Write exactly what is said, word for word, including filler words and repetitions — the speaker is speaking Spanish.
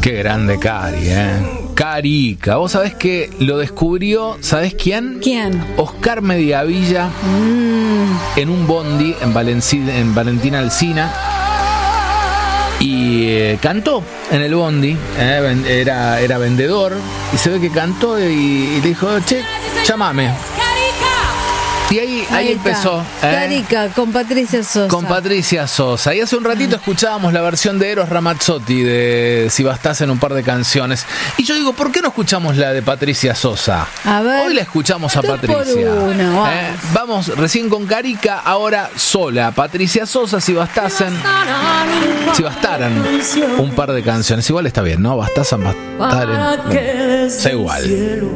Qué grande Cari, ¿eh? Carica. Vos sabés que lo descubrió, ¿sabés quién? ¿Quién? Oscar Mediavilla mm. en un bondi en, Valencia, en Valentina Alsina. Y eh, cantó en el bondi, eh, era, era vendedor. Y se ve que cantó y, y le dijo, che, llámame. Y ahí, ahí, ahí empezó. ¿eh? Carica, con Patricia Sosa. Con Patricia Sosa. Y hace un ratito escuchábamos la versión de Eros Ramazzotti de Si Bastás en un par de canciones. Y yo digo, ¿por qué no escuchamos la de Patricia Sosa? A ver. Hoy la escuchamos a Patricia. Por uno, vamos. ¿Eh? Vamos recién con Carica, ahora sola. Patricia Sosa, Si Bastasen. Si bastaran un par de canciones. Igual está bien, ¿no? Bastasen, bastaren. Bueno, sea igual.